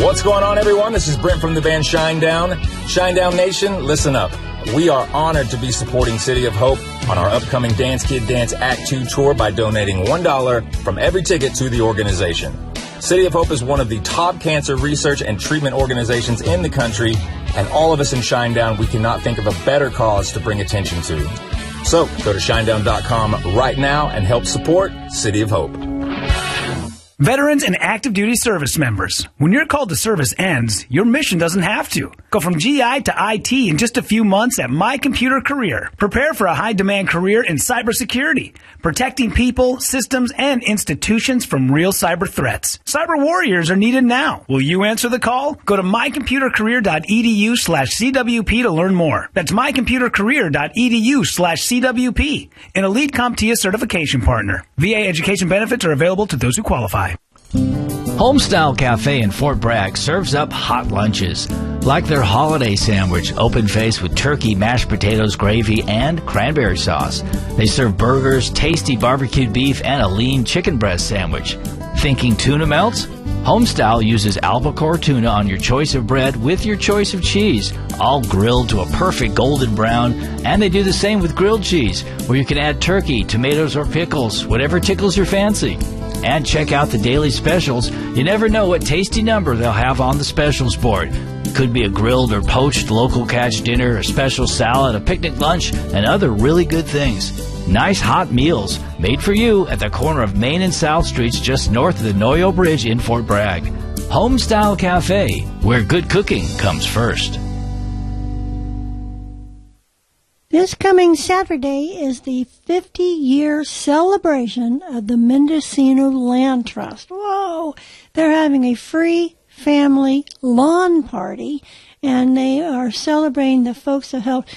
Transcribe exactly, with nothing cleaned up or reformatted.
What's going on, everyone? This is Brent from the band Shinedown. Shinedown Nation, listen up. We are honored to be supporting City of Hope on our upcoming Dance Kid Dance Act two tour by donating one dollar from every ticket to the organization. City of Hope is one of the top cancer research and treatment organizations in the country, and all of us in Shinedown, we cannot think of a better cause to bring attention to. So go to shinedown dot com right now and help support City of Hope. Veterans and active duty service members, when your call to service ends, your mission doesn't have to. Go from G I to I T in just a few months at My Computer Career. Prepare for a high-demand career in cybersecurity, protecting people, systems, and institutions from real cyber threats. Cyber warriors are needed now. Will you answer the call? Go to my computer career dot e d u slash c w p to learn more. That's my computer career dot e d u slash c w p. An Elite CompTIA certification partner. V A education benefits are available to those who qualify. Homestyle Cafe in Fort Bragg serves up hot lunches, like their holiday sandwich, open-faced with turkey, mashed potatoes, gravy, and cranberry sauce. They serve burgers, tasty barbecued beef, and a lean chicken breast sandwich. Thinking tuna melts? Homestyle uses albacore tuna on your choice of bread with your choice of cheese, all grilled to a perfect golden brown, and they do the same with grilled cheese, where you can add turkey, tomatoes, or pickles, whatever tickles your fancy. And check out the daily specials. You never know what tasty number they'll have on the specials board. Could be a grilled or poached local catch dinner, a special salad, a picnic lunch, and other really good things. Nice hot meals made for you at the corner of Main and South Streets just north of the Noyo Bridge in Fort Bragg. Homestyle Cafe, where good cooking comes first. This coming Saturday is the fifty-year celebration of the Mendocino Land Trust. Whoa! They're having a free family lawn party, and they are celebrating the folks that helped